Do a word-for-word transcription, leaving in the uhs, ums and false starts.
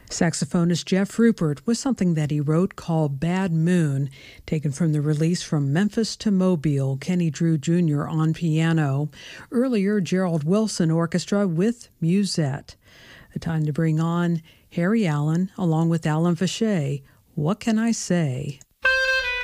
Saxophonist Jeff Rupert with something that he wrote called Bad Moon, taken from the release From Memphis to Mobile, Kenny Drew Junior on piano. Earlier, Gerald Wilson Orchestra with Musette. A time to bring on Harry Allen along with Alan Vache. What Can I Say?